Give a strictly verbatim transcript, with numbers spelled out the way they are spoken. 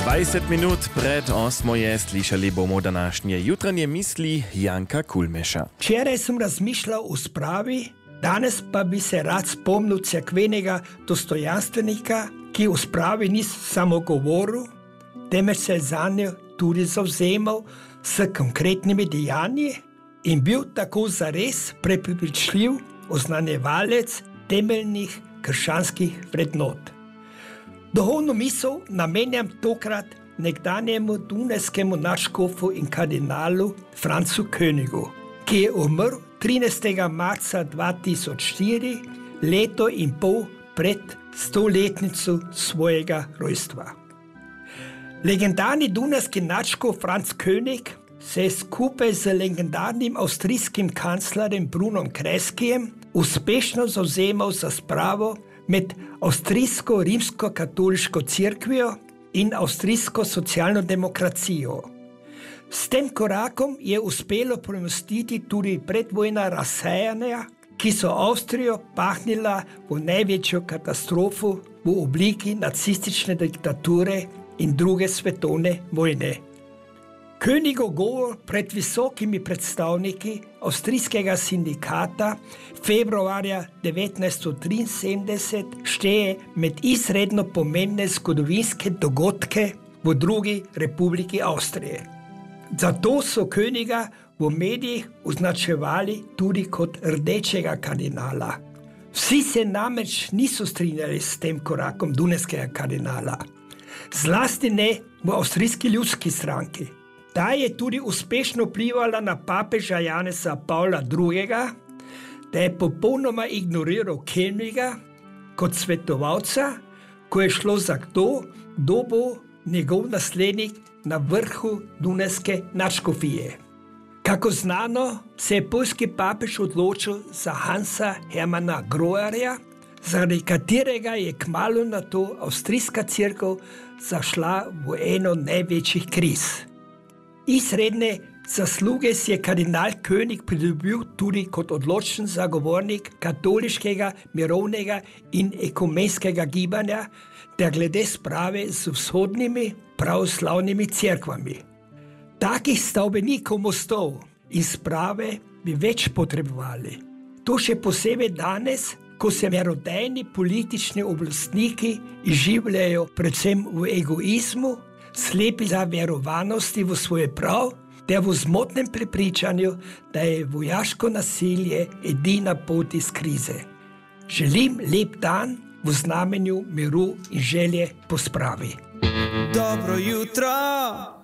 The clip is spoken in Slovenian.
dvajset minut pred osmo je slišali bomo današnje jutranje misli Janka Kulmeša. Včeraj sem razmišljal o spravi, danes pa bi se rad spomnil cerkvenega dostojanstvenika, ki o spravi ni samo govoril, temveč se je zanjo tudi zavzemal s konkretnimi dejanji in bil tako zares prepričljiv oznanjevalec temeljnih krščanskih vrednot. Duhovno misel namenjam tokrat nekdanjemu dunajskemu nadškofu in kardinalu Francu Königu, ki je umrl trinajstega marca dva tisoč štiri, leto in pol pred stoletnico svojega rojstva. Legendarni dunajski nadškof Franc König se je skupaj z legendarnim avstrijskim kanclerjem Brunom Kreskijem uspešno zavzemal za spravo med avstrijsko rimsko-katoliško cerkvijo in avstrijsko socialno demokracijo. S tem korakom je uspelo premostiti tudi predvojna razsejanja, ki so Avstrijo pahnila v največjo katastrofo v obliki nacistične diktature in druge svetovne vojne. Königov govor pred visokimi predstavniki avstrijskega sindikata februarja devetnajststo triinsedemdeset šteje med izredno pomembne zgodovinske dogodke v drugi republiki Avstrije. Zato so Königa v medijih označevali tudi kot rdečega kardinala. Vsi se namreč niso strinjali s tem korakom dunajskega kardinala, zlasti ne v avstrijski ljudski stranki. Ta je tudi uspešno vplivala na papeža Janeza Pavla drugega, da je popolnoma ignoriral Königa kot svetovalca, ko je šlo za to, kdo bo njegov naslednik na vrhu dunajske nadškofije. Kako znano, se je poljski papež odločil za Hansa Hermana Grojarja, zaradi katerega je kmalu nato avstrijska cerkev zašla v eno največjih kriz. Izredne zasluge si je kardinal König pridobil tudi kot odločen zagovornik katoliškega, mirovnega in ekumenskega gibanja ter glede sprave z vzhodnimi pravoslavnimi cerkvami. Takih stavbenikov mostov in sprave bi več potrebovali. To še posebej danes, ko se merodajni politični oblastniki izživljajo predvsem v egoizmu, slepi za verovanosti v svoje prav, ter v zmotnem prepričanju, da je vojaško nasilje edina pot iz krize. Želim lep dan v znamenju miru in želje po spravi. Dobro jutro!